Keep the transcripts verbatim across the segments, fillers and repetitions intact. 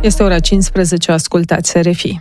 Este ora cincisprezece, ascultați R F I.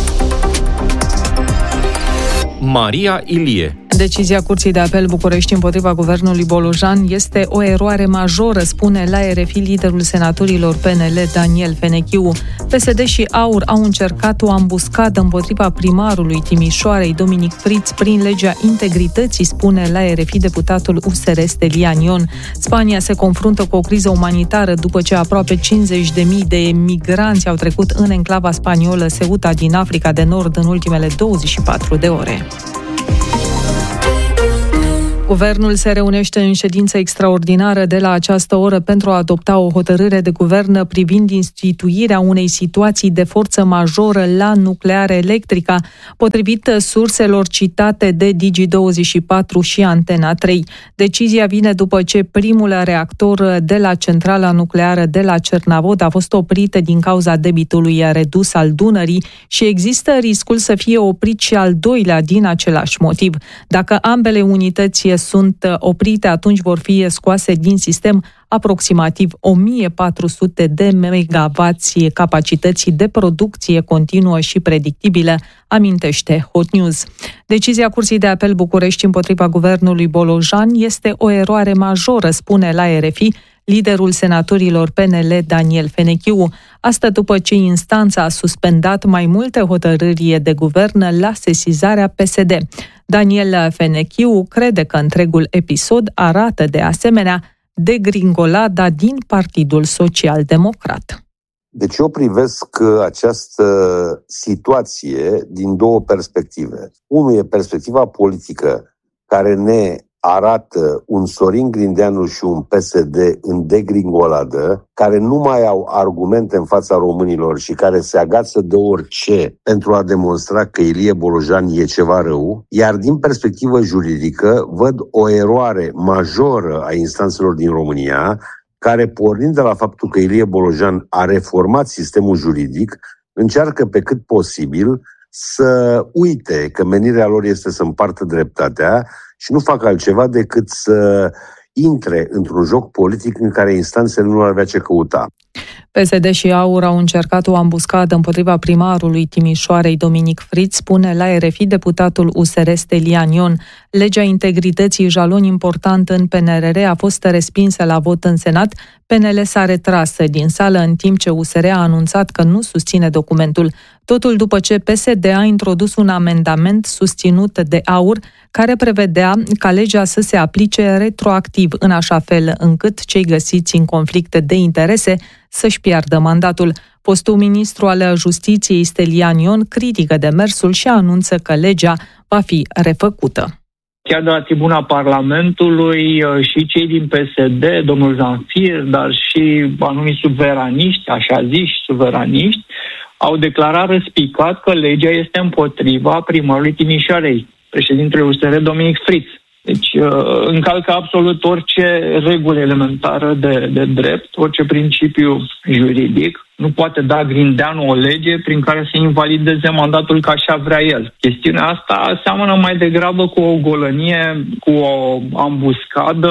Maria Ilie. Decizia Curții de Apel București împotriva guvernului Bolojan este o eroare majoră, spune la R F I liderul senatorilor P N L, Daniel Fenechiu. P S D și AUR au încercat o ambuscadă împotriva primarului Timișoarei, Dominic Fritz, prin legea integrității, spune la R F I deputatul U S R Stelian Ion. Spania se confruntă cu o criză umanitară după ce aproape cincizeci de mii de migranți au trecut în enclava spaniolă Ceuta din Africa de Nord în ultimele douăzeci și patru de ore. Guvernul se reunește în ședință extraordinară de la această oră pentru a adopta o hotărâre de guvern privind instituirea unei situații de forță majoră la nucleară electrică, potrivit surselor citate de Digi douăzeci și patru și Antena trei. Decizia vine după ce primul reactor de la centrala nucleară de la Cernavod a fost oprit din cauza debitului redus al Dunării și există riscul să fie oprit și al doilea din același motiv. Dacă ambele unități sunt oprite, atunci vor fi scoase din sistem aproximativ o mie patru sute de megawatți capacității de producție continuă și predictibilă, amintește Hot News. Decizia Curții de Apel București împotriva guvernului Bolojan este o eroare majoră, spune la R F I liderul senatorilor P N L, Daniel Fenechiu, asta după ce instanța a suspendat mai multe hotărâri de guvern la sesizarea P S D. Daniel Fenechiu crede că întregul episod arată de asemenea degringolada din Partidul Social Democrat. Deci eu privesc această situație din două perspective. Unul e perspectiva politică, care ne arată un Sorin Grindeanu și un P S D în degringoladă, care nu mai au argumente în fața românilor și care se agață de orice pentru a demonstra că Ilie Bolojan e ceva rău, iar din perspectivă juridică văd o eroare majoră a instanțelor din România, care, pornind de la faptul că Ilie Bolojan a reformat sistemul juridic, încearcă pe cât posibil să uite că menirea lor este să împartă dreptatea și nu fac altceva decât să intre într-un joc politic în care instanțele nu ar avea ce căuta. P S D și AUR au încercat o ambuscadă împotriva primarului Timișoarei, Dominic Fritz, spune la R F I deputatul U S R Stelian Ion. Legea integrității, jalon important în P N R R, a fost respinsă la vot în Senat. P N L s-a retras din sală în timp ce U S R a anunțat că nu susține documentul. Totul după ce P S D a introdus un amendament susținut de AUR care prevedea ca legea să se aplice retroactiv, în așa fel încât cei găsiți în conflict de interese să-și piardă mandatul. Fostul ministru al Justiției, Stelian Ion, critică demersul și anunță că legea va fi refăcută. Chiar de la tribuna Parlamentului și cei din P S D, domnul Zanfir, dar și anumiți suveraniști, așa ziși suveraniști, au declarat răspicat că legea este împotriva primarului Timișoarei, președintele U S R, Dominic Fritz. Deci încalcă absolut orice regulă elementară de, de drept, orice principiu juridic. Nu poate da Grindeanu o lege prin care să invalideze mandatul ca așa vrea el. Chestiunea asta seamănă mai degrabă cu o golănie, cu o ambuscadă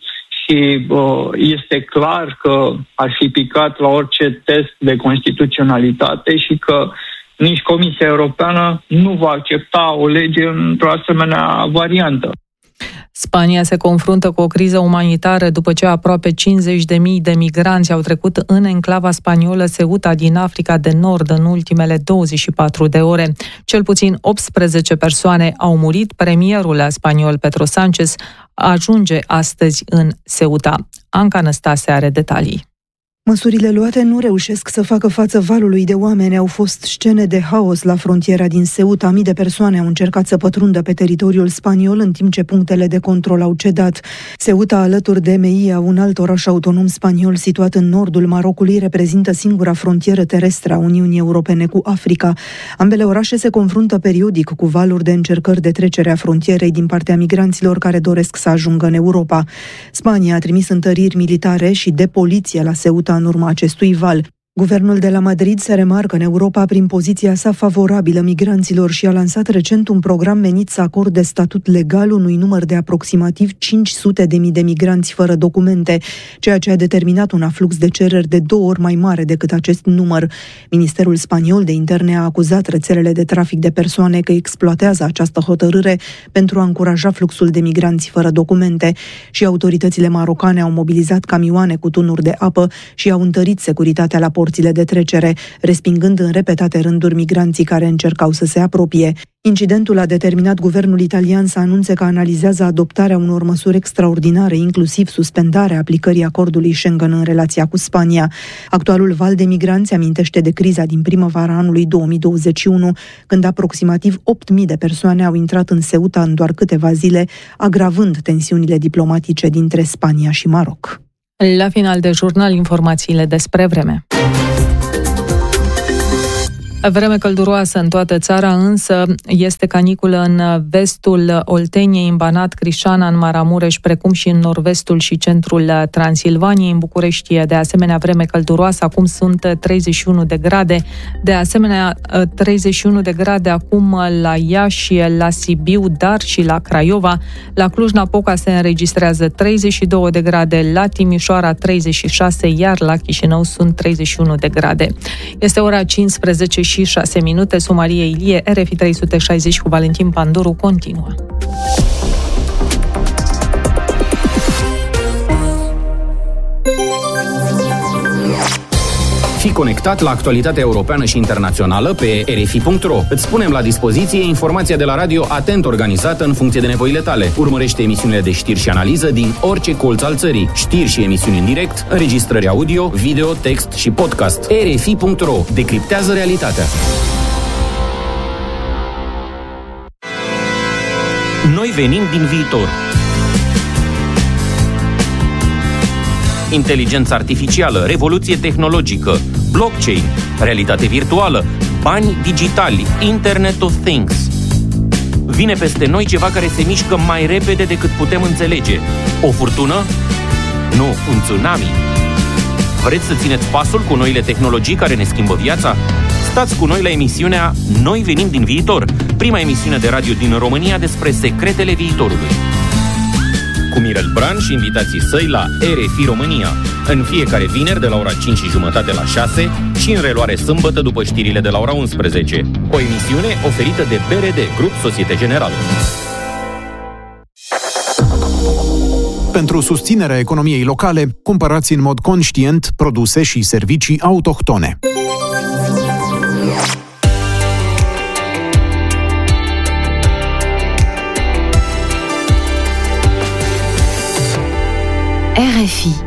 și uh, este clar că ar fi picat la orice test de constituționalitate și că nici Comisia Europeană nu va accepta o lege într-o asemenea variantă. Spania se confruntă cu o criză umanitară după ce aproape cincizeci de mii de migranți au trecut în enclava spaniolă Ceuta din Africa de Nord în ultimele douăzeci și patru de ore. Cel puțin optsprezece persoane au murit. Premierul spaniol Pedro Sánchez ajunge astăzi în Ceuta. Anca Năstase are detalii. Măsurile luate nu reușesc să facă față valului de oameni. Au fost scene de haos la frontiera din Ceuta. Mii de persoane au încercat să pătrundă pe teritoriul spaniol în timp ce punctele de control au cedat. Ceuta, alături de Melilla, un alt oraș autonom spaniol situat în nordul Marocului, reprezintă singura frontieră terestră a Uniunii Europene cu Africa. Ambele orașe se confruntă periodic cu valuri de încercări de trecere a frontierei din partea migranților care doresc să ajungă în Europa. Spania a trimis întăriri militare și de poliție la Ceuta în urma acestui val. Guvernul de la Madrid se remarcă în Europa prin poziția sa favorabilă migranților și a lansat recent un program menit să acorde statut legal unui număr de aproximativ cinci sute de mii de migranți fără documente, ceea ce a determinat un aflux de cereri de două ori mai mare decât acest număr. Ministerul spaniol de interne a acuzat rețelele de trafic de persoane că exploatează această hotărâre pentru a încuraja fluxul de migranți fără documente și autoritățile marocane au mobilizat camioane cu tunuri de apă și au întărit securitatea la porțile de trecere, respingând în repetate rânduri migranții care încercau să se apropie. Incidentul a determinat guvernul italian să anunțe că analizează adoptarea unor măsuri extraordinare, inclusiv suspendarea aplicării acordului Schengen în relația cu Spania. Actualul val de migranți amintește de criza din primăvara anului două mii douăzeci și unu, când aproximativ opt mii de persoane au intrat în Ceuta în doar câteva zile, agravând tensiunile diplomatice dintre Spania și Maroc. La final de jurnal, informațiile despre vreme. Vreme călduroasă în toată țara, însă este caniculă în vestul Olteniei, în Banat, Crișana, în Maramureș, precum și în nord-vestul și centrul Transilvaniei. În București, de asemenea, vreme călduroasă, acum sunt treizeci și unu de grade. De asemenea, treizeci și unu de grade acum la Iași, la Sibiu, dar și la Craiova. La Cluj-Napoca se înregistrează treizeci și două de grade, la Timișoara treizeci și șase, iar la Chișinău sunt treizeci și unu de grade. Este ora cincisprezece și șase minute. Maria Ilie, R F I trei sute șaizeci cu Valentin Panduru continuă. Fii conectat la actualitatea europeană și internațională pe R F I punct ro. Îți punem la dispoziție informația de la radio atent organizată în funcție de nevoile tale. Urmărește emisiunile de știri și analiză din orice colț al țării. Știri și emisiuni în direct, înregistrări audio, video, text și podcast. R F I punct ro. Decriptează realitatea. Noi venim din viitor. Inteligență artificială, revoluție tehnologică, blockchain, realitate virtuală, bani digitali, Internet of Things. Vine peste noi ceva care se mișcă mai repede decât putem înțelege. O furtună? Nu, un tsunami. Vreți să țineți pasul cu noile tehnologii care ne schimbă viața? Stați cu noi la emisiunea Noi venim din viitor, prima emisiune de radio din România despre secretele viitorului. Cu Mirel Bran și invitații săi la R F I România, în fiecare vineri de la ora cinci și jumătate la șase și în reluare sâmbătă după știrile de la ora unsprezece. O emisiune oferită de B R D, Grup Societe Generală. Pentru susținerea economiei locale, cumpărați în mod conștient produse și servicii autohtone. R F I